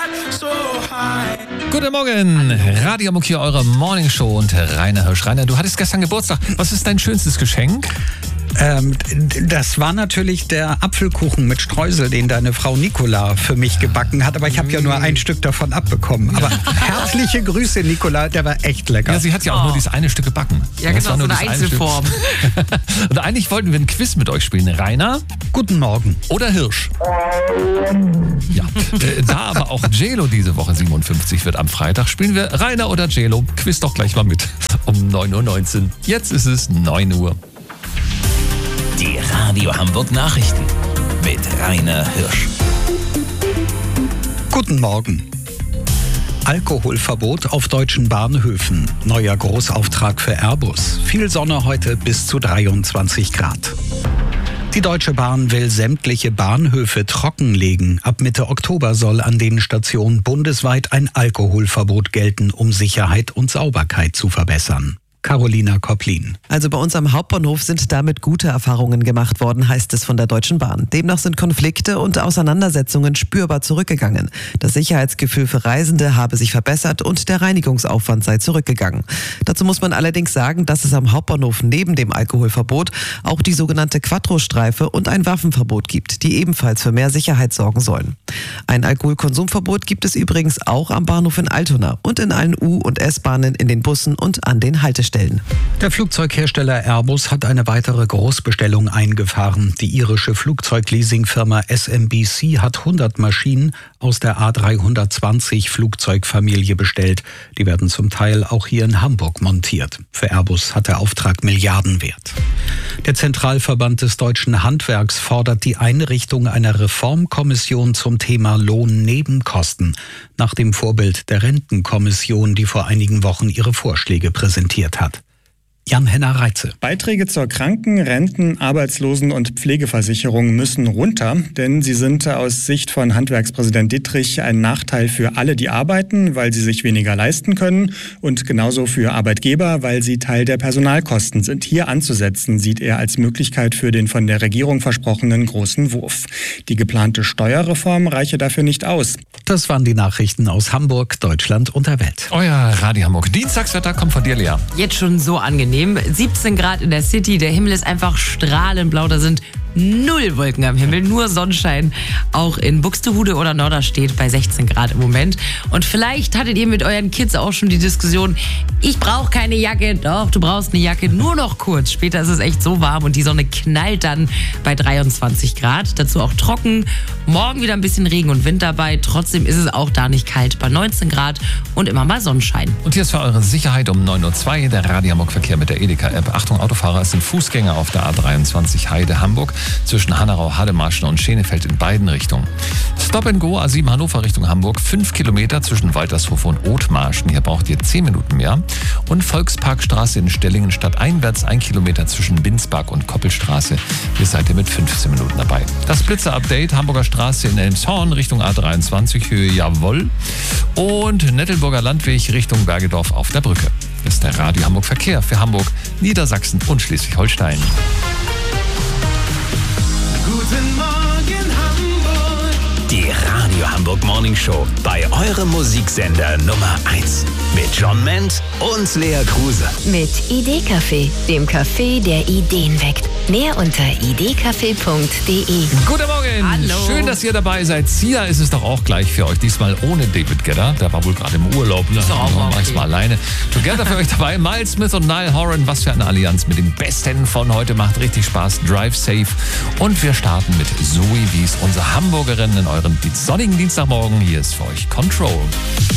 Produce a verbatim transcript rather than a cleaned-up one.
Guten Morgen, Radio Muck hier, eure Morning Show und Rainer Hirsch. Rainer, du hattest gestern Geburtstag. Was ist dein schönstes Geschenk? Ähm, das war natürlich der Apfelkuchen mit Streusel, den deine Frau Nicola für mich gebacken hat. Aber ich habe ja nur ein Stück davon abbekommen. Aber herzliche Grüße, Nicola, der war echt lecker. Ja, sie hat ja auch oh. nur dieses eine Stück gebacken. Ja, das genau, so eine Einzelform. Und eigentlich wollten wir ein Quiz mit euch spielen. Rainer? Guten Morgen. Oder Hirsch? Ja, äh, da aber auch J-Lo diese Woche siebenundfünfzig wird am Freitag, spielen wir Rainer oder J-Lo. Quiz doch gleich mal mit. Um neun Uhr neunzehn. Jetzt ist es neun Uhr. Die Radio Hamburg Nachrichten mit Rainer Hirsch. Guten Morgen. Alkoholverbot auf deutschen Bahnhöfen. Neuer Großauftrag für Airbus. Viel Sonne heute bis zu dreiundzwanzig Grad. Die Deutsche Bahn will sämtliche Bahnhöfe trockenlegen. Ab Mitte Oktober soll an den Stationen bundesweit ein Alkoholverbot gelten, um Sicherheit und Sauberkeit zu verbessern. Carolina Kopplin. Also bei uns am Hauptbahnhof sind damit gute Erfahrungen gemacht worden, heißt es von der Deutschen Bahn. Demnach sind Konflikte und Auseinandersetzungen spürbar zurückgegangen. Das Sicherheitsgefühl für Reisende habe sich verbessert und der Reinigungsaufwand sei zurückgegangen. Dazu muss man allerdings sagen, dass es am Hauptbahnhof neben dem Alkoholverbot auch die sogenannte Quattro-Streife und ein Waffenverbot gibt, die ebenfalls für mehr Sicherheit sorgen sollen. Ein Alkoholkonsumverbot gibt es übrigens auch am Bahnhof in Altona und in allen U- und S-Bahnen, in den Bussen und an den Haltestellen. Der Flugzeughersteller Airbus hat eine weitere Großbestellung eingefahren. Die irische Flugzeugleasingfirma S M B C hat hundert Maschinen aus der A dreihundertzwanzig Flugzeugfamilie bestellt. Die werden zum Teil auch hier in Hamburg montiert. Für Airbus hat der Auftrag Milliardenwert. Der Zentralverband des deutschen Handwerks fordert die Einrichtung einer Reformkommission zum Thema Lohnnebenkosten, nach dem Vorbild der Rentenkommission, die vor einigen Wochen ihre Vorschläge präsentiert hat. Jan-Henner Reitze. Beiträge zur Kranken-, Renten-, Arbeitslosen- und Pflegeversicherung müssen runter, denn sie sind aus Sicht von Handwerkspräsident Dittrich ein Nachteil für alle, die arbeiten, weil sie sich weniger leisten können, und genauso für Arbeitgeber, weil sie Teil der Personalkosten sind. Hier anzusetzen, sieht er als Möglichkeit für den von der Regierung versprochenen großen Wurf. Die geplante Steuerreform reiche dafür nicht aus. Das waren die Nachrichten aus Hamburg, Deutschland und der Welt. Euer Radio Hamburg. Dienstagswetter kommt von dir, Lea. Jetzt schon so angenehm. siebzehn Grad in der City, der Himmel ist einfach strahlend blau, da sind null Wolken am Himmel, nur Sonnenschein. Auch in Buxtehude oder Norderstedt bei sechzehn Grad im Moment. Und vielleicht hattet ihr mit euren Kids auch schon die Diskussion, ich brauche keine Jacke. Doch, du brauchst eine Jacke, nur noch kurz. Später ist es echt so warm und die Sonne knallt dann bei dreiundzwanzig Grad. Dazu auch trocken. Morgen wieder ein bisschen Regen und Wind dabei. Trotzdem ist es auch da nicht kalt bei neunzehn Grad und immer mal Sonnenschein. Und hier ist für eure Sicherheit um neun Uhr zwei der Radio Hamburg Verkehr mit der Edeka-App. Achtung, Autofahrer, es sind Fußgänger auf der A dreiundzwanzig Heide Hamburg zwischen Hannerau, Hademarschen und Schenefeld in beiden Richtungen. Stop and Go A sieben Hannover Richtung Hamburg, fünf Kilometer zwischen Waltershof und Othmarschen. Hier braucht ihr zehn Minuten mehr. Und Volksparkstraße in Stellingen stadteinwärts ein Kilometer zwischen Binsbach und Koppelstraße. Hier seid ihr mit fünfzehn Minuten dabei. Das Blitzer-Update, Hamburger Straße in Elmshorn Richtung A dreiundzwanzig, Höhe Jawohl. Und Nettelburger Landweg Richtung Bergedorf auf der Brücke. Das ist der Radio Hamburg Verkehr für Hamburg, Niedersachsen und Schleswig-Holstein. Guten Morgen Hamburg. Die Radio Hamburg Morning Show bei eurem Musiksender Nummer eins. Mit John Ment und Lea Kruse. Mit Idee-Café, dem Café, der Ideen weckt. Mehr unter idee-café punkt de. Guten Morgen. Hallo. Schön, dass ihr dabei seid. Sia ist es doch auch gleich für euch. Diesmal ohne David Guetta. Der war wohl gerade im Urlaub. Ne? Ist auch mach ich's mal alleine. Together für euch dabei. Miles Smith und Niall Horan. Was für eine Allianz mit den Besten von heute. Macht richtig Spaß. Drive safe. Und wir starten mit Zoe Wies, unsere Hamburgerin in euren sonnigen Dienstagmorgen. Hier ist für euch Control.